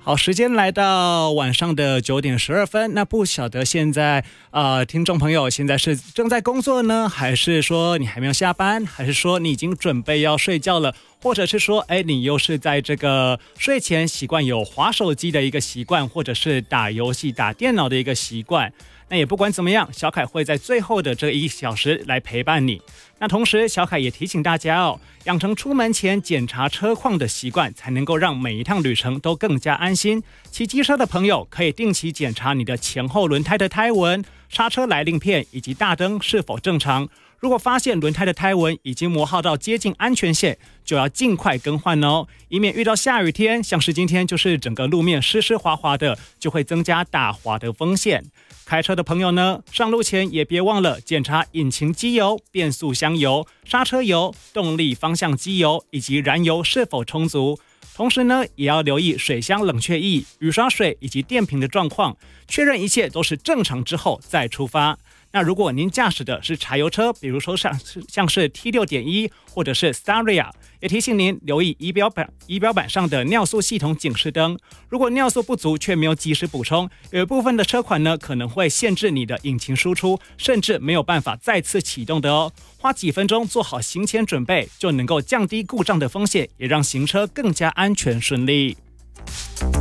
好，时间来到晚上的9点12分，那不晓得现在听众朋友现在是正在工作呢，还是说你还没有下班，还是说你已经准备要睡觉了，或者是说你又是在这个睡前习惯有滑手机的一个习惯，或者是打游戏打电脑的一个习惯。那也不管怎么样，小凯会在最后的这1小时来陪伴你。那同时小凯也提醒大家养成出门前检查车况的习惯，才能够让每一趟旅程都更加安心。骑机车的朋友可以定期检查你的前后轮胎的胎纹、刹车来令片以及大灯是否正常。如果发现轮胎的胎纹已经磨耗到接近安全线，就要尽快更换以免遇到下雨天，像是今天就是整个路面湿湿滑滑的，就会增加打滑的风险。开车的朋友呢，上路前也别忘了检查引擎机油、变速箱油、刹车油、动力方向机油以及燃油是否充足。同时呢，也要留意水箱冷却液、雨刷水以及电瓶的状况，确认一切都是正常之后再出发。那如果您驾驶的是柴油车，比如说像是 T6.1 或者是 Staria， 也提醒您留意仪表板上的尿素系统警示灯。如果尿素不足却没有及时补充，有一部分的车款呢可能会限制你的引擎输出，甚至没有办法再次启动的花几分钟做好行前准备，就能够降低故障的风险，也让行车更加安全顺利。